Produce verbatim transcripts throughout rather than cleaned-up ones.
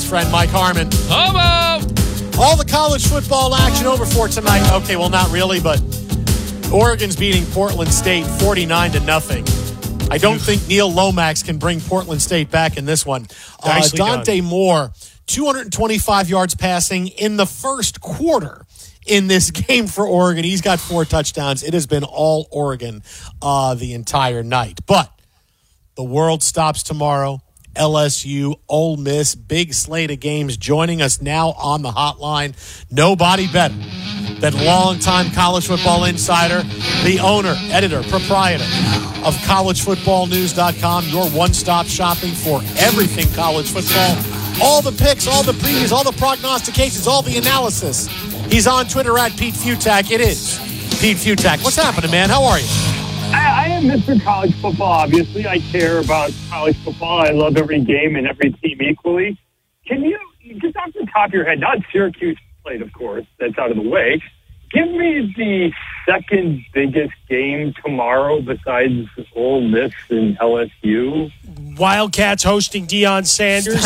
friend Mike Harmon. Homo! All the college football action over for tonight. Okay, well, not really, but Oregon's beating Portland State forty-nine to nothing. I don't think Neil Lomax can bring Portland State back in this one. Uh, Dante done. Moore, two hundred twenty-five yards passing in the first quarter in this game for Oregon. He's got four touchdowns. It has been all Oregon uh, the entire night. But the world stops tomorrow. L S U, Ole Miss, big slate of games. Joining us now on the hotline, nobody better than longtime college football insider, the owner, editor, proprietor of college football news dot com, your one-stop shopping for everything college football. All the picks, all the previews, all the prognostications, all the analysis. He's on Twitter at Pete Futak. It is Pete Futak. What's happening, man? How are you? I, I am Mister College Football, obviously. I care about college football. I love every game and every team equally. Can you, just off the top of your head, not Syracuse played, of course, that's out of the way, give me the second biggest game tomorrow besides Ole Miss and L S U. Wildcats hosting Deion Sanders.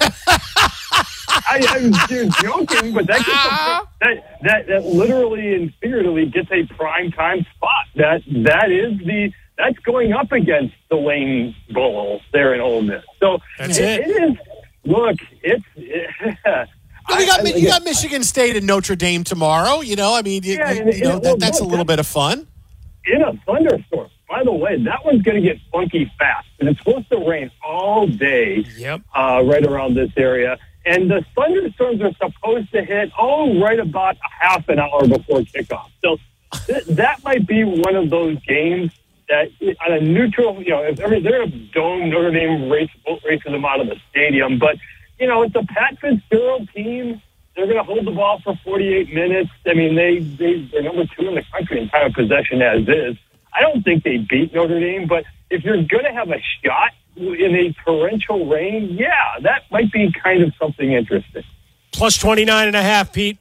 I, I'm just joking, but that, gets a, that that that literally and figuratively gets a prime time spot. That that is the that's going up against the Lane Bowl there in Ole Miss. So that's it. It is. Look, it's. It, well, you got I, you got Michigan State and Notre Dame tomorrow. You know, I mean, you, yeah, you, and, you know and, that, well, that's a little that, bit of fun. In a thunderstorm. By the way, that one's going to get funky fast, and it's supposed to rain all day. Yep. Uh, right around this area. And the thunderstorms are supposed to hit, oh, right about a half an hour before kickoff. So th- that might be one of those games that on a neutral, you know, if they're going to dome Notre Dame race, boat races them out of the stadium. But, you know, it's a Pat Fitzgerald team. They're going to hold the ball for forty-eight minutes. I mean, they, they, they're number two in the country in time of possession as is. I don't think they beat Notre Dame, but if you're going to have a shot in a torrential rain, yeah, that might be kind of something interesting. Plus twenty-nine and a half, Pete.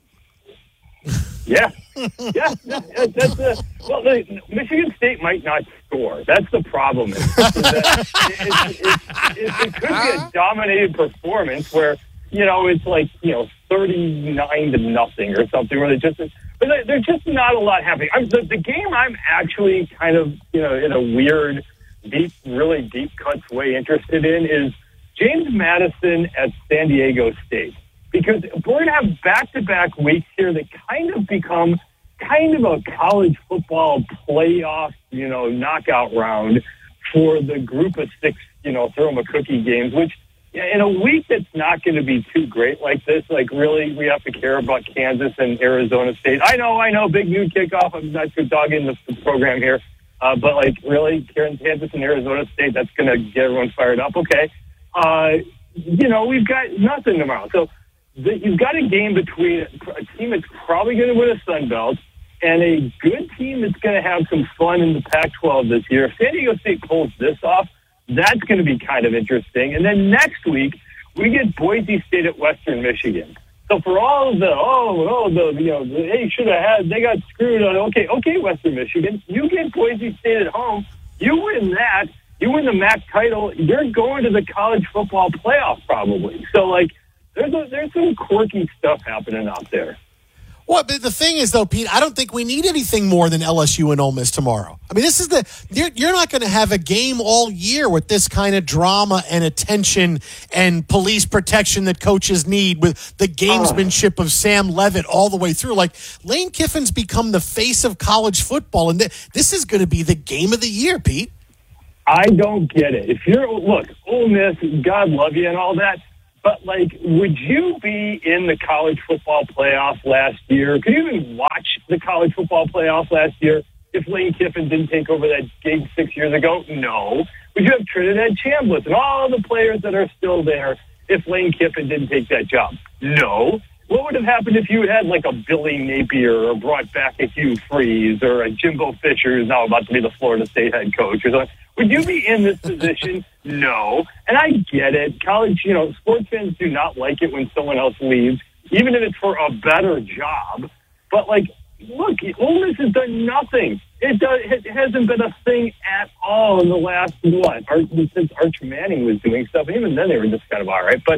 Yeah. Yeah. That, that's a, well, the, Michigan State might not score. That's the problem. Is, is that it, it, it, it could be a dominated performance where, you know, it's like, you know, thirty-nine to nothing or something where they just, but there's just not a lot happening. I'm, the, the game I'm actually kind of, you know, in a weird, deep, really deep cuts way interested in is James Madison at San Diego State. Because we're going to have back-to-back weeks here that kind of become kind of a college football playoff, you know, knockout round for the group of six, you know, throw them a cookie games, which in a week that's not going to be too great like this, like really we have to care about Kansas and Arizona State. I know, I know, big noon kickoff. I'm not too dogging the, the program here. Uh, but, like, really, Kansas and Arizona State, that's going to get everyone fired up. Okay. Uh, you know, we've got nothing tomorrow. So the, you've got a game between a team that's probably going to win a Sun Belt and a good team that's going to have some fun in the Pac twelve this year. If San Diego State pulls this off, that's going to be kind of interesting. And then next week, we get Boise State at Western Michigan. So for all of the, oh, oh, the, you know, they should have had, they got screwed on, okay, okay, Western Michigan, you get Boise State at home, you win that, you win the M A C title, you're going to the college football playoff probably. So, like, there's a, there's some quirky stuff happening out there. Well, but the thing is, though, Pete, I don't think we need anything more than L S U and Ole Miss tomorrow. I mean, this is the you're, you're not going to have a game all year with this kind of drama and attention and police protection that coaches need with the gamesmanship of Sam Levitt all the way through. Like, Lane Kiffin's become the face of college football, and th- this is going to be the game of the year, Pete. I don't get it. If you're, look, Ole Miss, God love you and all that, but, like, would you be in the college football playoff last year? Could you even watch the college football playoff last year if Lane Kiffin didn't take over that gig six years ago? No. Would you have Trinidad Chambliss and all the players that are still there if Lane Kiffin didn't take that job? No. What would have happened if you had, like, a Billy Napier or brought back a Hugh Freeze or a Jimbo Fisher who's now about to be the Florida State head coach or something? Would you be in this position? No. And I get it. College, you know, sports fans do not like it when someone else leaves, even if it's for a better job. But, like, look, Ole Miss has done nothing. It, does, it hasn't been a thing at all in the last, what, since Arch Manning was doing stuff. Even then they were just kind of all right. But,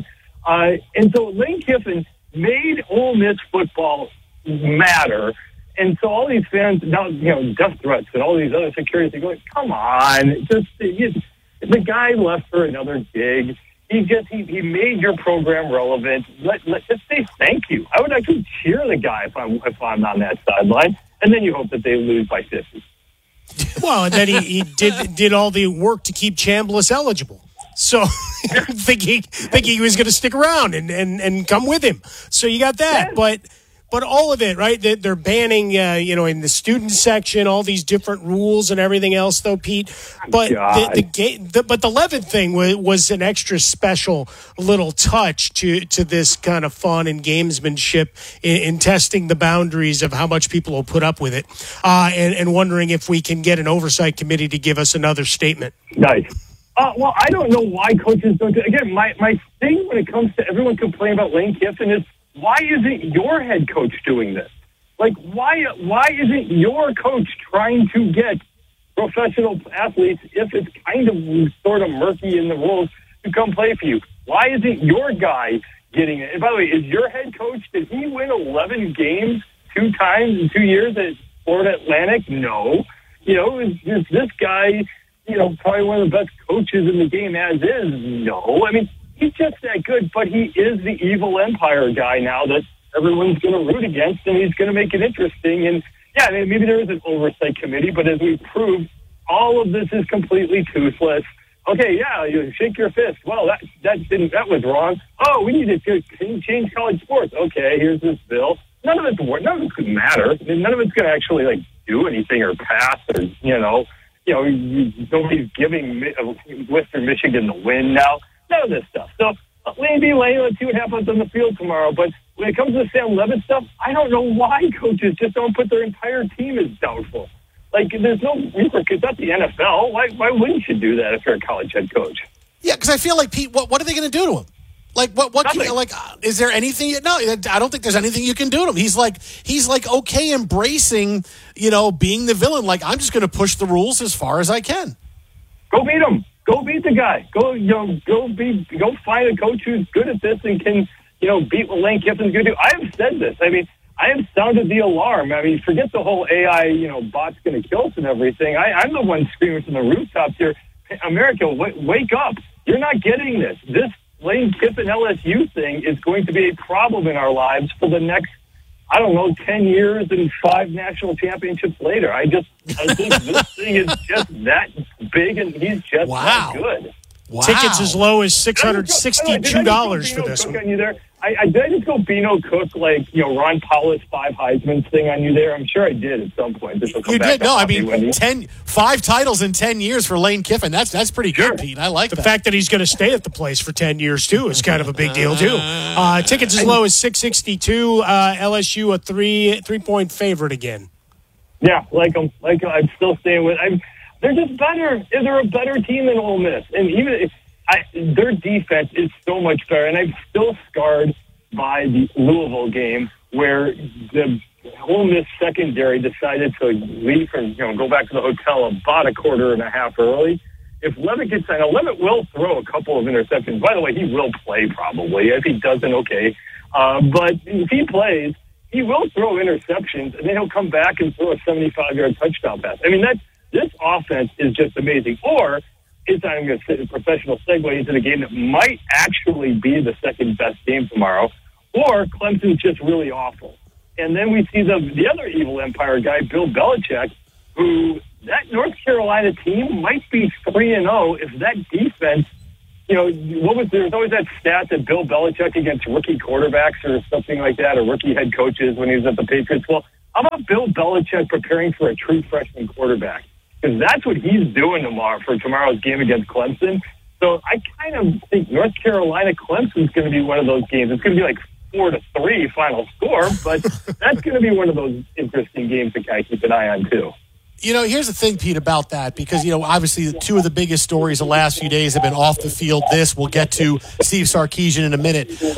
Uh, and so Lane Kiffin made Ole Miss football matter. And so all these fans, now, you know, death threats and all these other securities, they go, come on. Just you, the guy left for another gig. He just he, he made your program relevant. Let, let just say thank you. I would actually cheer the guy if I'm if I'm on that sideline, and then you hope that they lose by fifty. Well, and then he, he did did all the work to keep Chambliss eligible. So thinking thinking he was going to stick around and, and, and come with him. So you got that, yes. but. But all of it, right? They're banning, uh, you know, in the student section, all these different rules and everything else, though, Pete. But the, the game, the, but the Levitt thing was, was an extra special little touch to to this kind of fun and gamesmanship in, in testing the boundaries of how much people will put up with it, uh, and, and wondering if we can get an oversight committee to give us another statement. Nice. Uh, well, I don't know why coaches don't do. Again, my my thing when it comes to everyone complaining about Lane Kiffin is, why isn't your head coach doing this? Like, why why isn't your coach trying to get professional athletes, if it's kind of sort of murky in the rules, to come play for you? Why isn't your guy getting it? And by the way, is your head coach, did he win eleven games two times in two years at Florida Atlantic? No. You know, is, is this guy, you know, probably one of the best coaches in the game as is? No. I mean, he's just that good, but he is the evil empire guy now that everyone's going to root against, and he's going to make it interesting. And, yeah, maybe there is an oversight committee, but as we proved, all of this is completely toothless. Okay, yeah, you shake your fist. Well, that that didn't that was wrong. Oh, we need to change college sports. Okay, here's this bill. None of it's none of it's going to matter. None of it's going to actually, like, do anything or pass or, you know, you know, nobody's giving Western Michigan the win now. None of this stuff. So, uh, Lane B. Lane, let's see what happens on the field tomorrow. But when it comes to the Sam Levitt stuff, I don't know why coaches just don't put their entire team as doubtful. Like, there's no repercussions. It's not the N F L. Why, why wouldn't you do that if you're a college head coach? Yeah, because I feel like, Pete, what, what are they going to do to him? Like, what, what can, like, uh, is there anything? No, I don't think there's anything you can do to him. He's like, he's like, okay, embracing, you know, being the villain. Like, I'm just going to push the rules as far as I can. Go beat him. Go beat the guy. Go, you know, go be, go find a coach who's good at this and can, you know, beat what Lane Kiffin's going to do. I have said this. I mean, I have sounded the alarm. I mean, forget the whole A I, you know, bot's going to kill us and everything. I, I'm the one screaming from the rooftops here. America, w- wake up. You're not getting this. This Lane Kiffin L S U thing is going to be a problem in our lives for the next, I don't know, ten years and five national championships later. I just, I think this thing is just that big, and he's just wow. that good. Wow. Tickets as low as six hundred sixty-two dollars for this Cook one. on you there? I, I did I just go Bino Cook, like, you know, Ron Powell's five Heisman thing on you there? I'm sure I did at some point. This will come you back did? No, I me, mean, Wendy. ten, five titles in ten years for Lane Kiffin. That's that's pretty Sure. good, Pete. I like The that. fact that he's going to stay at the place for ten years, too, is kind of a big deal, too. Uh, tickets as low as six sixty-two. Uh, L S U a three, three-point favorite again. Yeah, like I'm, like I'm still staying with. I'm. They're just better. They're a better team than Ole Miss, and even if I, their defense is so much better. And I'm still scarred by the Louisville game where the Ole Miss secondary decided to leave and, you know, go back to the hotel about a quarter and a half early. If Levitt gets in, Levitt will throw a couple of interceptions. By the way, he will play probably. If he doesn't, okay. Uh, but if he plays, he will throw interceptions, and then he'll come back and throw a seventy-five-yard touchdown pass. I mean, that this offense is just amazing. Or it's I'm going to say a professional segue into the game that might actually be the second best game tomorrow. Or Clemson's just really awful. And then we see the the other evil empire guy, Bill Belichick, who that North Carolina team might be three and zero if that defense. You know, what was there's always that stat that Bill Belichick against rookie quarterbacks or something like that, or rookie head coaches when he was at the Patriots. Well, how about Bill Belichick preparing for a true freshman quarterback? Because that's what he's doing tomorrow for tomorrow's game against Clemson. So I kind of think North Carolina Clemson is going to be one of those games. It's going to be like four to three final score, but that's going to be one of those interesting games to kind of keep an eye on too. You know, here's the thing, Pete, about that, because, you know, obviously two of the biggest stories the last few days have been off the field. This, we'll get to Steve Sarkisian in a minute. Like,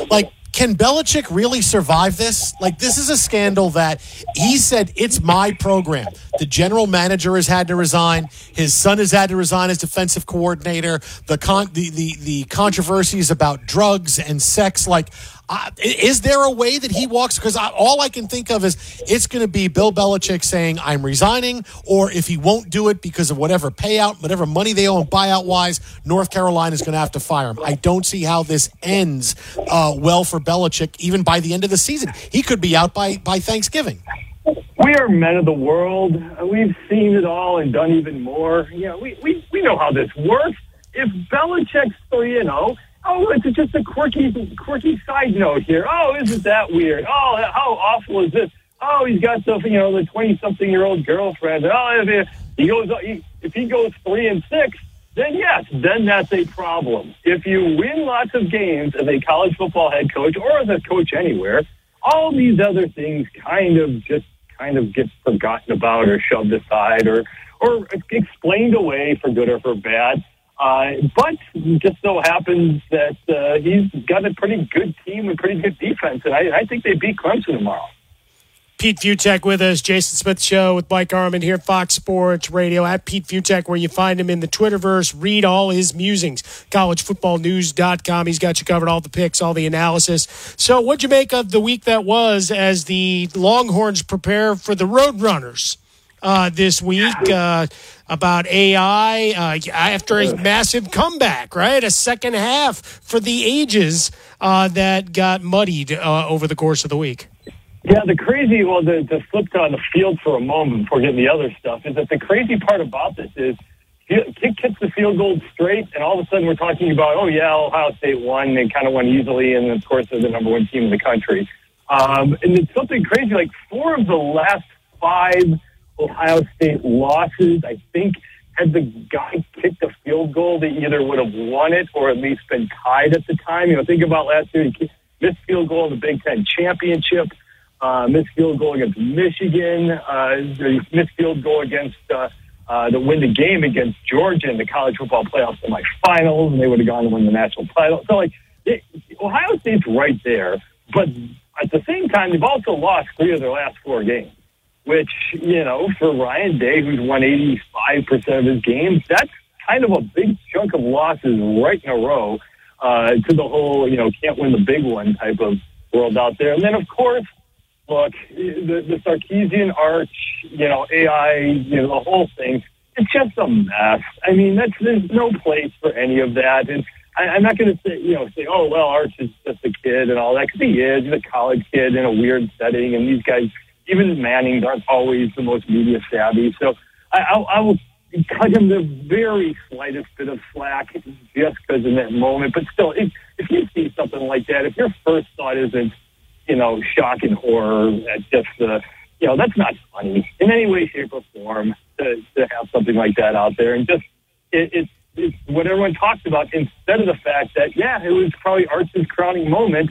Can Belichick really survive this? Like, this is a scandal that he said, it's my program. The general manager has had to resign. His son has had to resign as defensive coordinator. The con- the, the, the controversies about drugs and sex. Like, uh, is there a way that he walks? Because all I can think of is it's going to be Bill Belichick saying, I'm resigning, or if he won't do it because of whatever payout, whatever money they owe him buyout-wise, North Carolina is going to have to fire him. I don't see how this ends uh, well for Belichick, even by the end of the season. He could be out by, by Thanksgiving. We are men of the world. We've seen it all and done even more. You know, we, we, we know how this works. If Belichick's three and oh, oh, it's just a quirky quirky side note here. Oh, isn't that weird? Oh, how awful is this? Oh, he's got the, you know, the twenty-something-year-old girlfriend. Oh, if he goes, if he goes three and six, then yes, then that's a problem. If you win lots of games as a college football head coach or as a coach anywhere, all these other things kind of just kind of get forgotten about or shoved aside or or explained away for good or for bad. Uh, but it just so happens that uh, he's got a pretty good team and pretty good defense, and I, I think they beat Clemson tomorrow. Pete Fiutak with us, Jason Smith Show with Mike Harmon here, Fox Sports Radio, at Pete Fiutak, where you find him in the Twitterverse. Read all his musings, college football news dot com. He's got you covered, all the picks, all the analysis. So what'd you make of the week that was as the Longhorns prepare for the Roadrunners uh, this week? Uh, about A I uh, after a massive comeback, right? A second half for the ages uh, that got muddied uh, over the course of the week. Yeah, the crazy, well, the, the flip on the field for a moment before getting the other stuff is that the crazy part about this is kick hits the field goal straight, and all of a sudden we're talking about, oh, yeah, Ohio State won. They kind of won easily, and of course they're the number one team in the country. Um, and it's something crazy, like four of the last five Ohio State losses, I think, had the guy kicked a field goal, they either would have won it or at least been tied at the time. You know, think about last year, he missed field goal in the Big Ten championship, uh, missed field goal against Michigan, uh, missed field goal against uh, uh, to win the game against Georgia in the college football playoff semifinals, and they would have gone to win the national title. So, like, it, Ohio State's right there, but at the same time, they've also lost three of their last four games. Which, you know, for Ryan Day, who's won eighty-five percent of his games, that's kind of a big chunk of losses right in a row uh, to the whole, you know, can't win the big one type of world out there. And then, of course, look, the, the Sarkisian arch, you know, A I, you know, the whole thing, it's just a mess. I mean, that's there's no place for any of that. And I, I'm not going to say, you know, say, oh, well, Arch is just a kid and all that, because he is. He's a college kid in a weird setting, and these guys, even Mannings, aren't always the most media savvy. So I, I, I will cut him the very slightest bit of slack just because in that moment. But still, if, if you see something like that, if your first thought isn't, you know, shock and horror at just the, you know, that's not funny in any way, shape, or form to, to have something like that out there. And just, it, it's, it's what everyone talks about instead of the fact that, yeah, it was probably Arch's crowning moment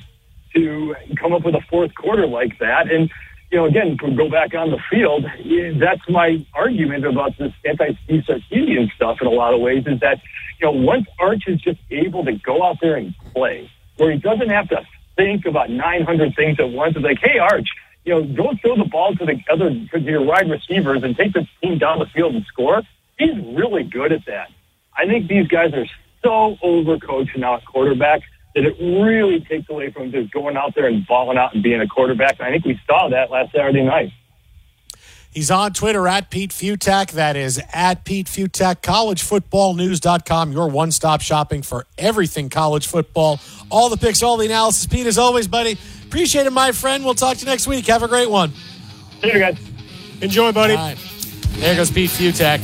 to come up with a fourth quarter like that. And, you know, again, go back on the field, that's my argument about this anti-Steve Sarkisian stuff in a lot of ways, is that, you know, once Arch is just able to go out there and play, where he doesn't have to think about nine hundred things at once, it's like, hey, Arch, you know, go throw the ball to the other, to your wide receivers and take the team down the field and score. He's really good at that. I think these guys are so overcoached now at quarterback that it really takes away from just going out there and balling out and being a quarterback. And I think we saw that last Saturday night. He's on Twitter at Pete Fiutak. That is at Pete Fiutak. college football news dot com, your one-stop shopping for everything college football. All the picks, all the analysis. Pete, as always, buddy, appreciate it, my friend. We'll talk to you next week. Have a great one. See you guys. Enjoy, buddy. All right. There goes Pete Fiutak.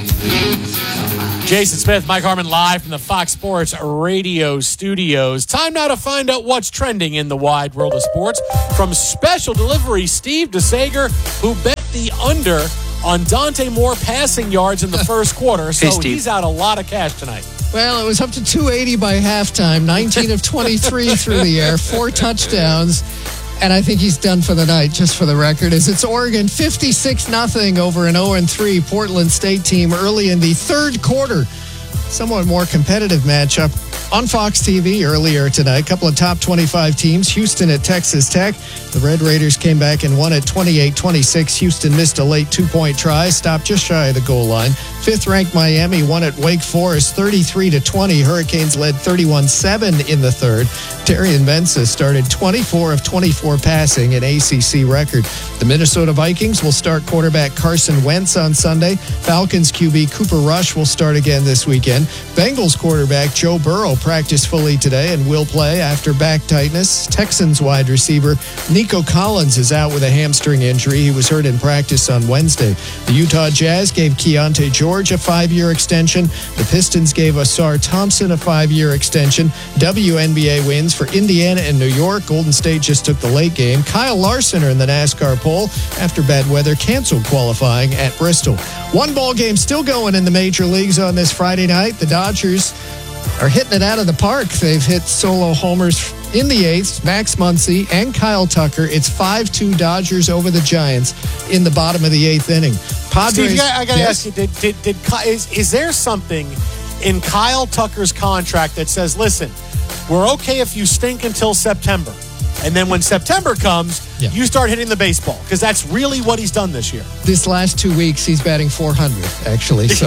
Jason Smith, Mike Harmon, live from the Fox Sports Radio studios. Time now to find out what's trending in the wide world of sports. From special delivery, Steve DeSager, who bet the under on Dante Moore passing yards in the first quarter. So hey, he's out a lot of cash tonight. Well, it was up to two eighty by halftime, nineteen of twenty-three through the air, four touchdowns. And I think he's done for the night, just for the record, as it's Oregon fifty-six nothing over an oh and three Portland State team early in the third quarter. somewhat more competitive matchup on Fox T V earlier tonight. A couple of top twenty-five teams. Houston at Texas Tech. The Red Raiders came back and won at twenty-eight twenty-six. Houston missed a late two-point try, stopped just shy of the goal line. Fifth-ranked Miami won at Wake Forest thirty-three to twenty. Hurricanes led thirty-one seven in the third. Darian Mensah started twenty-four of twenty-four passing, an A C C record. The Minnesota Vikings will start quarterback Carson Wentz on Sunday. Falcons Q B Cooper Rush will start again this weekend. Bengals quarterback Joe Burrow practiced fully today and will play after back tightness. Texans wide receiver Nico Collins is out with a hamstring injury. He was hurt in practice on Wednesday. The Utah Jazz gave Keontae George a five-year extension. The Pistons gave Asar Thompson a five-year extension. W N B A wins for Indiana and New York. Golden State just took the late game. Kyle Larson in the NASCAR poll after bad weather canceled qualifying at Bristol. One ball game still going in the major leagues on this Friday night. The Dodgers are hitting it out of the park. They've hit solo homers in the eighth, Max Muncy and Kyle Tucker. It's five two Dodgers over the Giants in the bottom of the eighth inning. Padres, Steve, I got to yes? ask you, did, did, did, is, is there something in Kyle Tucker's contract that says, listen, we're okay if you stink until September, and then when September comes, yeah. you start hitting the baseball? Because that's really what he's done this year. This last two weeks, he's batting four hundred, actually. So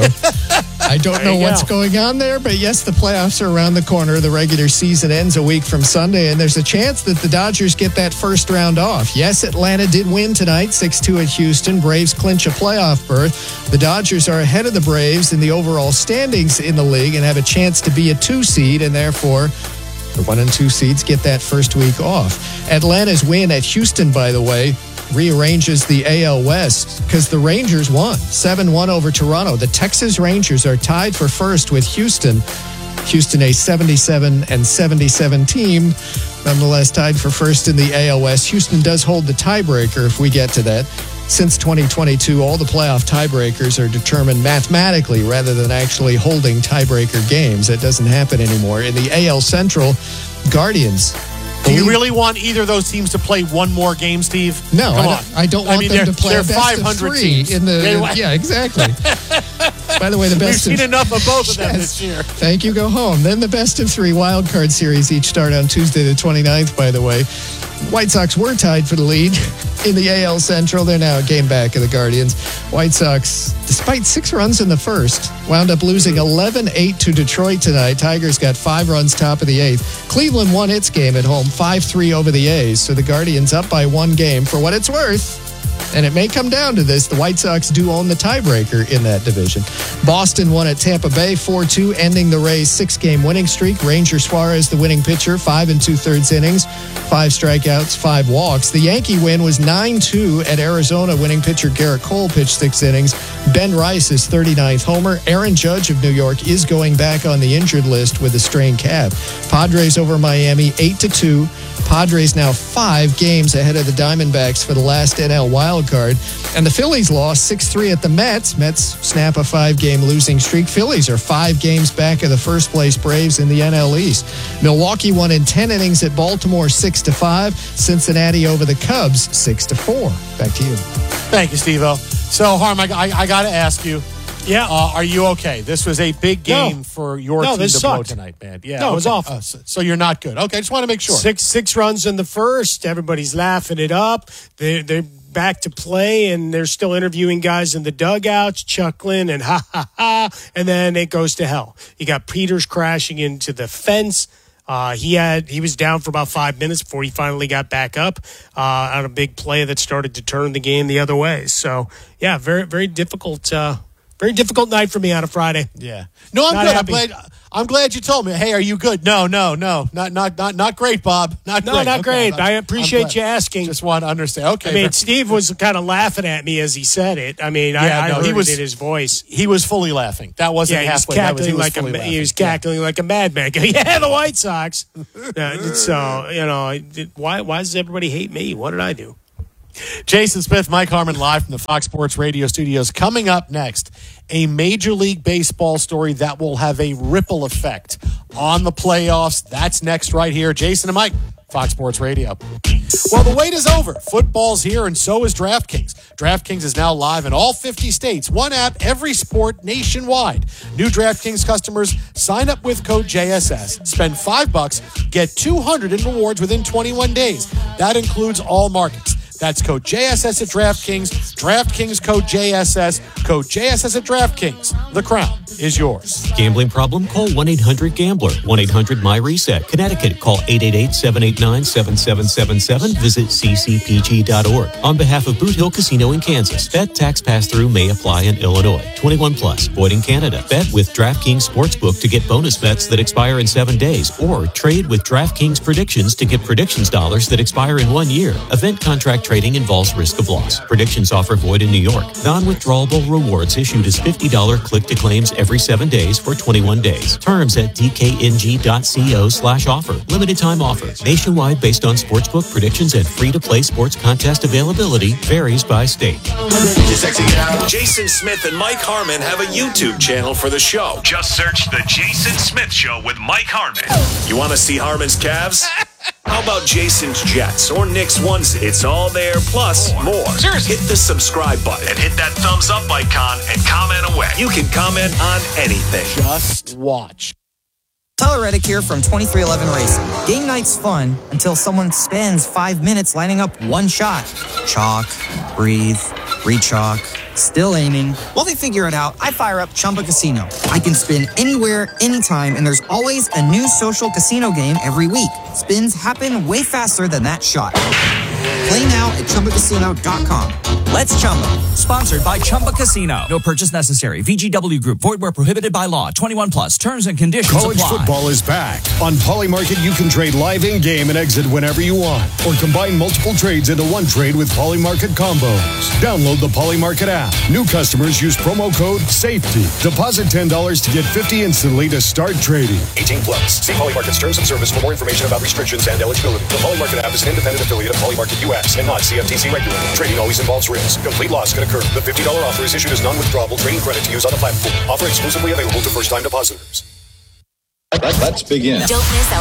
I don't know what's go. going on there, but yes, the playoffs are around the corner. The regular season ends a week from Sunday, and there's a chance that the Dodgers get that first round off. Yes, Atlanta did win tonight, six two at Houston. Braves clinch a playoff berth. The Dodgers are ahead of the Braves in the overall standings in the league and have a chance to be a two seed, and therefore the one and two seeds get that first week off. Atlanta's win at Houston, by the way, rearranges the A L West because the Rangers won seven one over Toronto. The Texas Rangers are tied for first with Houston. Houston, a seventy-seven and seventy-seven team, nonetheless tied for first in the A L West. Houston does hold the tiebreaker if we get to that. Since twenty twenty-two, all the playoff tiebreakers are determined mathematically rather than actually holding tiebreaker games. That doesn't happen anymore. In the A L Central, Guardians. Do you really want either of those teams to play one more game, Steve? No, Come I, on. don't, I don't want I mean, them to play a best of three teams. in the. Yeah, exactly. By the way, the best. We've of, seen enough of both of them yes, this year. Thank you. Go home. Then the best of three wild card series each start on Tuesday the twenty-ninth. By the way, White Sox were tied for the lead in the A L Central. They're now a game back of the Guardians. White Sox, despite six runs in the first, wound up losing eleven eight to Detroit tonight. Tigers got five runs top of the eighth. Cleveland won its game at home five three over the A's. So the Guardians up by one game. For what it's worth, and it may come down to this, the White Sox do own the tiebreaker in that division. Boston won at Tampa Bay four two, ending the Rays' six-game winning streak. Ranger Suarez, the winning pitcher, five and two-thirds innings, five strikeouts, five walks. The Yankee win was nine two at Arizona. Winning pitcher Garrett Cole pitched six innings. Ben Rice is thirty-ninth homer. Aaron Judge of New York is going back on the injured list with a strained calf. Padres over Miami eight to two. Padres now five games ahead of the Diamondbacks for the last N L wild card. And the Phillies lost six three at the Mets. Mets snap a five-game losing streak. Phillies are five games back of the first-place Braves in the N L East. Milwaukee won in ten innings at Baltimore six to five. Cincinnati over the Cubs six to four. Back to you. Thank you, Steve-O. So, Harm, I, I, I got to ask you. Yeah. Uh, are you okay? This was a big game no. for your no, team to this blow sucked. tonight, man. Yeah, no, it was okay. awful. Uh, so, so you're not good. Okay, I just want to make sure. Six six runs in the first. Everybody's laughing it up. They they're back to play, and they're still interviewing guys in the dugouts, chuckling and ha ha ha. And then it goes to hell. You got Peters crashing into the fence. Uh, he had he was down for about five minutes before he finally got back up uh, on a big play that started to turn the game the other way. So yeah, very very difficult. Uh, Very difficult night for me on a Friday. Yeah. No, I'm Not good. happy. I'm glad. I'm glad you told me. Hey, are you good? No, no, no, not not not not great, Bob. Not No, great. not Okay, great. I'm- I I'm appreciate glad. you asking. Just want to understand. Okay. I mean, Steve was kind of laughing at me as he said it. I mean, Yeah, I, I no, heard he was- it in his voice. he was fully laughing. That wasn't Yeah, he was halfway. That was, he cackling was like fully a laughing. he was Yeah. cackling like a madman. Yeah, the White Sox. Yeah, so you know, why why does everybody hate me? What did I do? Jason Smith, Mike Harmon, live from the Fox Sports Radio studios. Coming up next, a Major League Baseball story that will have a ripple effect on the playoffs. That's next right here. Jason and Mike, Fox Sports Radio. Well, the wait is over. Football's here, and so is DraftKings. DraftKings is now live in all fifty states. One app, every sport nationwide. New DraftKings customers sign up with code J S S. Spend five bucks, get two hundred in rewards within twenty-one days. That includes all markets. That's code J S S at DraftKings. DraftKings code J S S. Code J S S at DraftKings. The crown is yours. Gambling problem? Call one eight hundred gambler. one eight hundred my reset. Connecticut. Call eight eight eight, seven eight nine, seven seven seven seven. Visit c c p g dot org. On behalf of Boot Hill Casino in Kansas, bet tax pass-through may apply in Illinois. twenty-one plus. Void in Canada. Bet with DraftKings Sportsbook to get bonus bets that expire in seven days. Or trade with DraftKings Predictions to get predictions dollars that expire in one year. Event contract trading involves risk of loss. Predictions offer void in New York. Non-withdrawable rewards issued as fifty dollars click-to-claims every seven days for twenty-one days. Terms at d k n g dot co slash offer. Limited time offer. Nationwide based on sportsbook predictions and free-to-play sports contest availability. Varies by state. Jason Smith and Mike Harmon have a YouTube channel for the show. Just search The Jason Smith Show with Mike Harmon. You want to see Harmon's calves? How about Jason's Jets or Nick's ones? It's all there, plus more. more. Seriously. Hit the subscribe button and hit that thumbs up icon and comment away. You can comment on anything. Just watch. Tyler Reddick here from twenty-three eleven Racing. Game night's fun until someone spends five minutes lining up one shot. Chalk, breathe, re-chalk, still aiming. While they figure it out, I fire up Chumba Casino. I can spin anywhere, anytime, and there's always a new social casino game every week. Spins happen way faster than that shot. Play now at chumba casino dot com. Let's Chumba. Sponsored by Chumba Casino. No purchase necessary. V G W Group. Void where prohibited by law. twenty-one plus. Terms and conditions College apply. football is back. On Polymarket, you can trade live in-game and exit whenever you want. Or combine multiple trades into one trade with Polymarket combos. Download the Polymarket app. New customers use promo code SAFETY. Deposit ten dollars to get fifty dollars instantly to start trading. eighteen plus. See Polymarket's terms of service for more information about restrictions and eligibility. The Polymarket app is an independent affiliate of Polymarket U S and not C F T C regulated. Trading always involves risk. Complete loss can occur. The fifty dollars offer is issued as non-withdrawable trading credit to use on the platform. Offer exclusively available to first-time depositors. Let's begin. Don't miss our